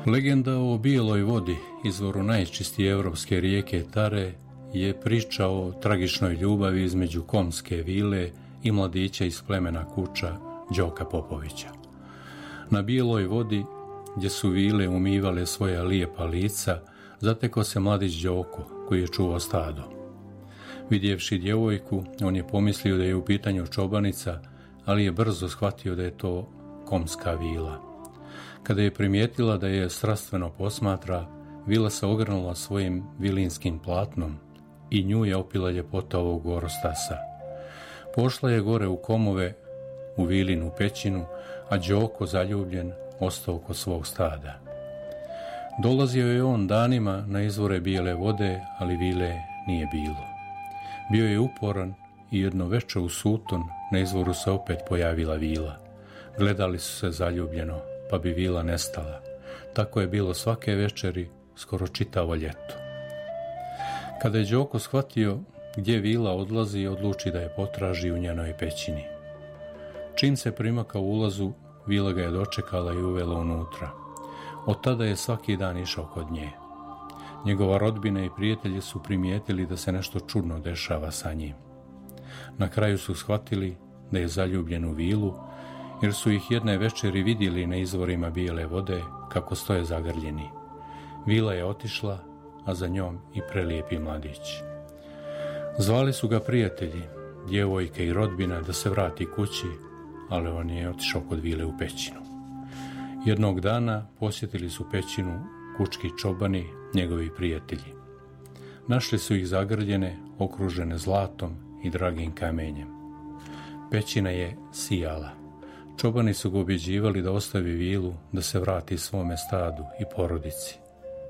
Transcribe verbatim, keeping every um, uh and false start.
Legenda o bijeloj vodi, izvoru najčistije evropske rijeke Tare, je priča o tragičnoj ljubavi između komske vile i mladića iz plemena Kuča, Đoka Popovića. Na bijeloj vodi, gdje su vile umivale svoja lijepa lica, zateko se mladić Đoko, koji je čuvao stado. Vidjevši djevojku, on je pomislio da je u pitanju čobanica, ali je brzo shvatio da je to komska vila. Kada je primijetila da je strastveno posmatra, vila se ogrnula svojim vilinskim platnom i nju je opila ljepota ovog gorostasa. Pošla je gore u komove, u vilinu pećinu, a Đoko, zaljubljen, ostao kod svog stada. Dolazio je on danima na izvore bijele vode, ali vile nije bilo. Bio je uporan i jedno veče u suton na izvoru se opet pojavila vila. Gledali su se zaljubljeno, pa bi vila nestala. Tako je bilo svake večeri, skoro čitavo ljeto. Kada je Đoko shvatio gdje vila odlazi, odluči da je potraži u njenoj pećini. Čim se primakao ulazu, vila ga je dočekala i uvela unutra. Od tada je svaki dan išao kod nje. Njegova rodbina i prijatelji su primijetili da se nešto čudno dešava sa njim. Na kraju su shvatili da je zaljubljen u vilu, jer su ih jedne večeri vidjeli na izvorima bijele vode kako stoje zagrljeni. Vila je otišla, a za njom i prelijepi mladić. Zvali su ga prijatelji, djevojke i rodbina da se vrati kući, ali on je otišao kod vile u pećinu. Jednog dana posjetili su pećinu kučki čobani, njegovi prijatelji. Našli su ih zagrljene, okružene zlatom i dragim kamenjem. Pećina je sijala. Čobani su ga ubjeđivali da ostavi vilu, da se vrati svome stadu i porodici.